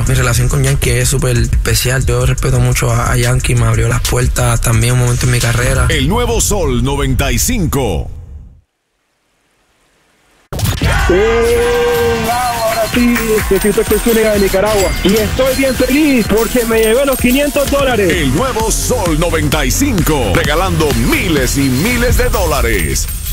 Mi relación con Yankee es súper especial. Yo respeto mucho a Yankee, me abrió las puertas también un momento en mi carrera. El nuevo Sol 95. Ahora sí, necesito expresiones de Nicaragua. Y estoy bien feliz porque me llevé los $500. El nuevo Sol 95. Regalando miles y miles de dólares.